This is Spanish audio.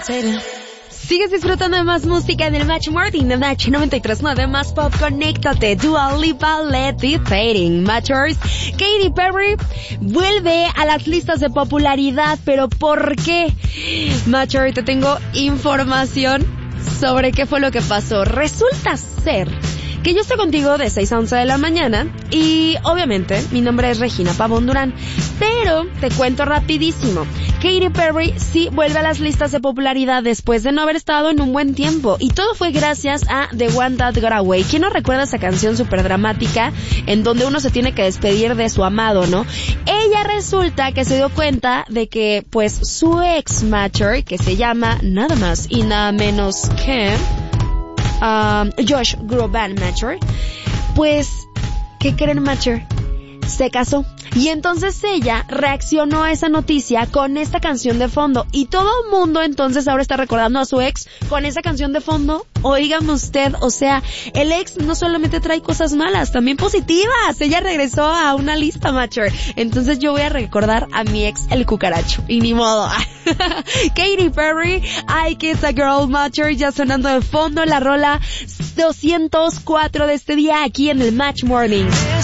Sigues disfrutando de más música en el Match Morning de Match 93.9, más pop, conéctate, Dua Lipa, Levitating. Matchers, Katy Perry vuelve a las listas de popularidad, pero ¿por qué? Matcher, te tengo información sobre qué fue lo que pasó. Resulta ser que yo estoy contigo de 6 a 11 de la mañana y obviamente mi nombre es Regina Pavón Durán, pero te cuento rapidísimo. Katy Perry sí vuelve a las listas de popularidad después de no haber estado en un buen tiempo, y todo fue gracias a The One That Got Away. ¿Quién no recuerda esa canción súper dramática en donde uno se tiene que despedir de su amado, no? Ella resulta que se dio cuenta de que pues su ex Matcher, que se llama nada más y nada menos que Josh Groban Matcher, pues, ¿qué creen, Matcher? Se casó. Y entonces ella reaccionó a esa noticia con esta canción de fondo. Y todo el mundo entonces ahora está recordando a su ex con esa canción de fondo. Óigame usted, o sea, el ex no solamente trae cosas malas, también positivas. Ella regresó a una lista, Matcher. Entonces yo voy a recordar a mi ex, el cucaracho. Y ni modo. Katy Perry, I Kiss a Girl, Matcher, ya sonando de fondo la rola 204 de este día aquí en el Match Morning.